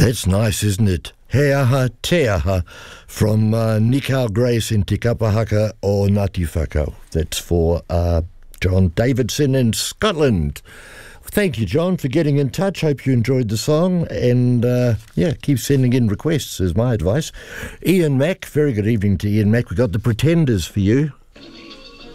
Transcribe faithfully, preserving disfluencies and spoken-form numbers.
That's nice, isn't it? He aha, te aha, from uh, Nikau Grace in Te Kapahaka o Ngāti Whakau. That's for uh, John Davidson in Scotland. Thank you, John, for getting in touch. Hope you enjoyed the song. And, uh, yeah, keep sending in requests is my advice. Ian Mack, very good evening to Ian Mack. We've got the Pretenders for you.